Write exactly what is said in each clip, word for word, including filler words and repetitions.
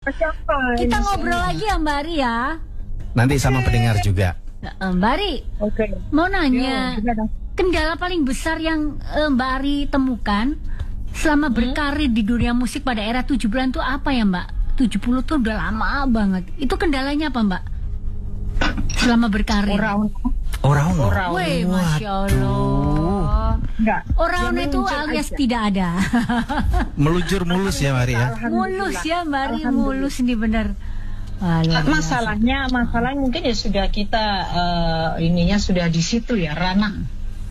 Siapa Kita ini? ngobrol lagi ya Mbak Ari ya. Nanti sama pendengar juga. Nah, Mbak Ari, Oke. mau nanya, Yo, gimana? kendala paling besar yang eh, Mbak Ari temukan selama berkarir di dunia musik pada era tujuh puluhan itu apa ya Mbak? tujuh puluh tuh udah lama banget. Itu kendalanya apa Mbak? Selama berkarir. Orang Orang. Orang. Wih, Masya Allah. enggak. Orang Ya, itu meluncur alias aja. tidak ada. Melujur mulus ya Mari ya. Mulus ya Mbak Ari, Alhamdulillah. mulus nih bener. Wah, luar biasa. Masalahnya, masalahnya mungkin ya sudah kita eh, ininya sudah di situ ya, ranah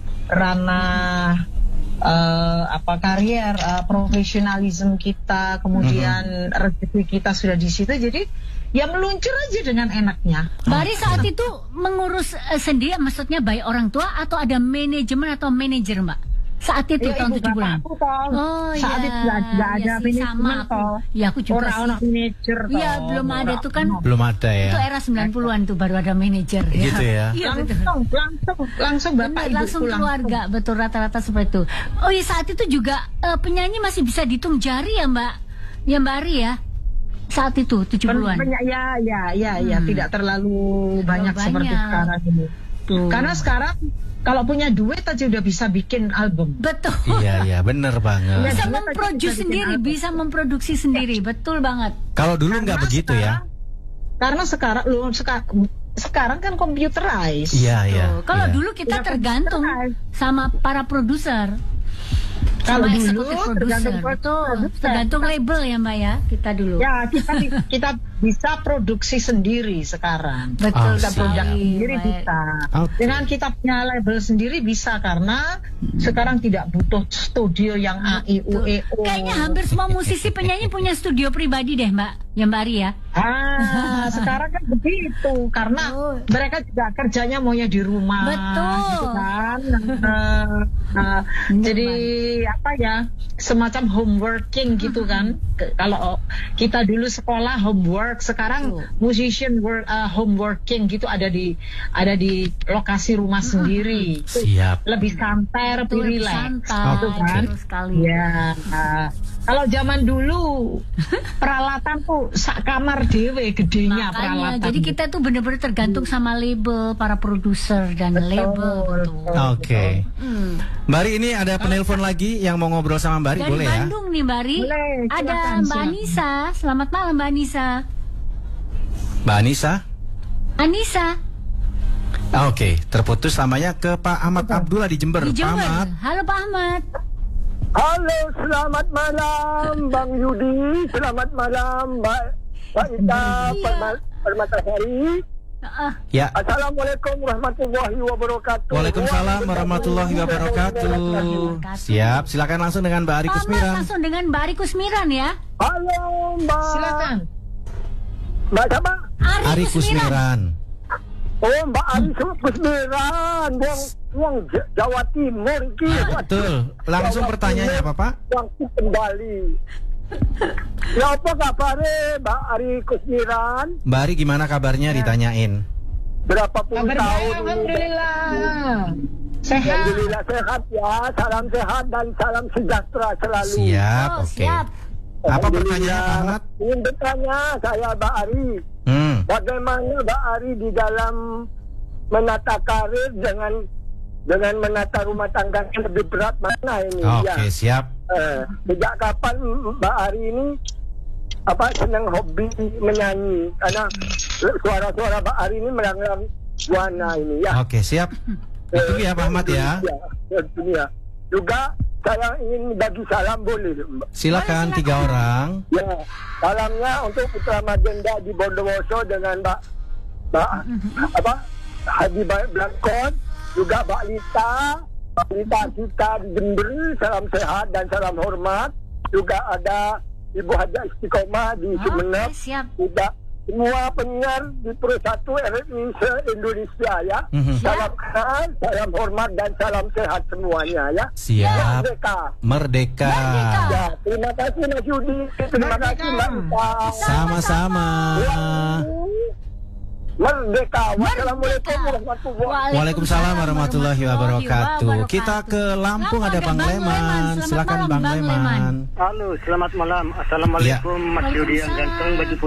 ranah eh, apa karier, eh, profesionalisme kita, kemudian rezeki kita sudah di situ, jadi ya meluncur aja dengan enaknya. Mbak Ari saat itu mengurus eh, sendiri, maksudnya baik orang tua atau ada manajemen atau manajer Mbak? Saat itu Ya, tahun ibu tujuh puluhan. bapakku, toh. Oh Saat iya. itu nggak nggak ada Iya sih, manajemen, sama aku. toh. Iya aku juga Orang-orang sih. manajer, toh. Iya belum ada tuh kan. Belum ada ya. Itu era sembilan puluhan tuh baru ada manajer. Gitu ya. Iya betul. langsung langsung langsung bapak Benar, ibu langsung pulang. keluarga, betul rata-rata seperti itu. Oh iya saat itu juga eh, penyanyi masih bisa dihitung jari ya Mbak, ya Mbak Ari ya. Saat itu tujuh puluhan. Banyak ya, ya, ya, ya, Hmm. tidak terlalu banyak, banyak. seperti sekarang ini. Tuh. Karena sekarang kalau punya duit aja udah bisa bikin album. Betul. Iya iya bener banget. Bisa Iya. memproduksi Bisa bikin sendiri, album. bisa memproduksi sendiri, betul banget. Kalau dulu nggak Karena begitu ya. sekarang- Karena sekarang lu sekarang sekarang kan computerized. Iya iya. Tuh. Kalau iya. dulu kita Iya, tergantung kan. sama para produser. Kalau Sama dulu eksekutif produser, tergantung betul. produser. Tergantung label ya Mbak ya, kita dulu. Ya, kita kita bisa produksi sendiri sekarang. Betul Ah, Kita sih. produk sekali. sendiri Baik. bisa. Oke. Dengan kita punya label sendiri bisa karena sekarang tidak butuh studio yang A I U E O. Kayaknya hampir semua musisi penyanyi punya studio pribadi deh Mbak, ya Mbak Ari ya. Ah, sekarang kan begitu karena Betul. mereka juga kerjanya maunya di rumah. Betul. Gitu kan. Nah, nah, jadi apa ya? Semacam home working gitu kan. Ke- Kalau kita dulu sekolah homework, sekarang Betul. musician work uh, home working gitu ada di ada di lokasi rumah sendiri. Itu Siap. lebih santai, lebih Betul, lebih rileks. santai, Gitu kan. betul sekali. Ya, nah, kalau zaman dulu peralatan tuh sak kamar dewe gedenya Makanya, peralatan. jadi kita tuh bener-bener tergantung sama label, para produser dan Betul, label. Betul. betul. Oke. Hmm. Mbak Ari ini ada penelpon lagi yang mau ngobrol sama Mbak Ari, Dari boleh ya? Bandung nih Mbak Ari, Boleh, ada silakan, Mbak silakan. Anissa. Selamat malam Mbak Anissa. Mbak Anissa. Anissa Ah, Oke, terputus lamanya ke Pak Ahmad Abdullah di Jember. di Pak Jember. Ahmad. Halo Pak Ahmad. Halo, selamat malam Bang Yudi, selamat malam Mbak Mbak Ita Iya. Perma- Permatasari. Ah, Ya. Assalamualaikum warahmatullahi wabarakatuh. Waalaikumsalam warahmatullahi wabarakatuh. Siap, silakan langsung dengan Mbak Ari Pak Ahmad Kusmiran. langsung dengan Mbak Ari Kusmiran ya. Halo Mbak. Silakan. Mbak siapa? Ari, Ari Kusmiran. Kusmiran. Oh Mbak Ari Kusmiran, Wong Wong J- Jawa Timur iki. Betul. Langsung pertanyaannya apa, Pak? Waktu kembali. Ya apa kabarnya Mbak Ari Kusmiran? Mbak Ari gimana kabarnya ditanyain? Berapa puluh Kabar tahun baik, ini? alhamdulillah. Sehat. Alhamdulillah sehat ya, salam sehat dan salam sejahtera selalu. Siap, Oh, oke. siap. Apa pertanyaannya, Pak Ahmad? Ingin bertanya saya Mbak Ari, Hmm. bagaimana Mbak Ari di dalam menata karir dengan dengan menata rumah tangga yang lebih berat mana ini? Oke, Ya. siap. Eh, sejak kapan Mbak Ari ini apa senang hobi menyanyi? Karena suara-suara Mbak Ari ini melanglang buana ini ya. Oke, siap. Itu ya Pak Ahmad ya. Ya, ya, itu ya. Juga saya ingin bagi salam boleh Mbak? Silakan tiga orang. Ya, salamnya untuk Putra Magenda di Bondowoso dengan Mbak Mbak apa Haji Baik Blangkon, juga Mbak Lita, Mbak Lita kita di Jember, salam sehat dan salam hormat. Juga ada Ibu Haja Istiqomah di Sumeneb, Oke, siap. juga semua penyiar di Pro satu R R I se-Indonesia ya. Mhm. Salam kenal, salam hormat dan salam sehat semuanya ya. Siap. Merdeka. Merdeka. Merdeka. Ya, terima kasih Mas Yudi. Terima kasih Mbak Ita. Sama-sama. Merdeka. Wassalamualaikum warahmatullahi Waalaikumsalam warahmatullahi wabarakatuh. Kita ke Lampung, ada Bang Leman. Selamat Silakan malam, Bang Bang Leman. Leman. Halo, selamat malam. Assalamualaikum Mas Yudi yang ganteng baju